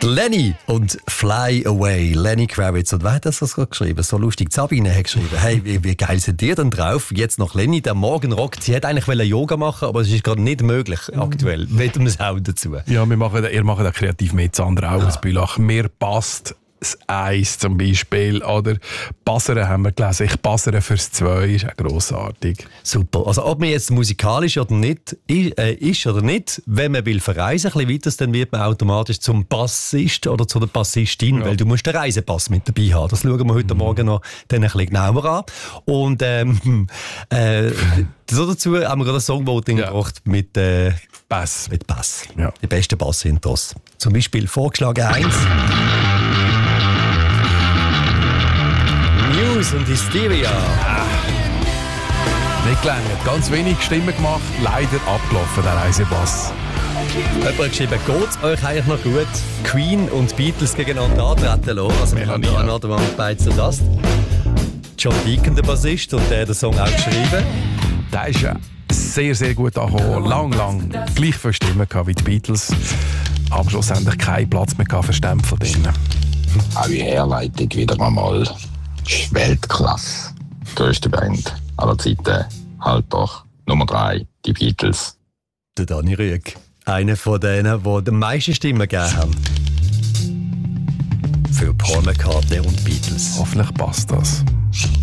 Lenny und Fly Away. Lenny Kravitz. Und wer hat das gerade geschrieben? So lustig. Sabine hat geschrieben. Hey, wie geil sind ihr denn drauf? Jetzt noch Lenny, der morgen rockt. Sie hätte eigentlich Yoga machen, aber es ist gerade nicht möglich aktuell. Mit dem Sound dazu. Ja, ihr macht auch kreativ mit Sandra Augensbülach. Mir passt das 1 zum Beispiel. Oder Bassere haben wir gelesen. Ich bassere fürs 2. Ist auch grossartig. Super. Also ob man jetzt musikalisch oder nicht ist oder nicht, wenn man will verreisen, ein bisschen weiter, dann wird man automatisch zum Bassist oder zu der Bassistin, weil du musst den Reisepass mit dabei haben. Das schauen wir heute Morgen noch dann ein bisschen genauer an. Und so dazu haben wir gerade ein Songvoting gebracht mit Bass. Mit Bass. Ja. Die besten Bass-Intros. Zum Beispiel vorgeschlagen 1. News und Hysteria. Nicht gelangt. Ganz wenig Stimmen gemacht. Leider abgelaufen, der Reisepass. Jemand hat geschrieben, geht es euch eigentlich noch gut? Queen und Beatles gegeneinander antreten lassen. Also wir haben da Another One Bites the Dust. John Deacon, der Bassist, und der hat den Song auch geschrieben. Der ist sehr, sehr gut angekommen. Lang gleich viele Stimmen gehabt wie die Beatles. Aber schlussendlich keinen Platz mehr für Stempel drin. Auch die Herleitung wieder einmal Weltklasse. Größte Band aller Zeiten. Halt doch. Nummer 3, die Beatles. Der Dani Rüegg. Einer von denen, die die meisten Stimmen gegeben haben. Für Paul McCartney und Beatles. Hoffentlich passt das.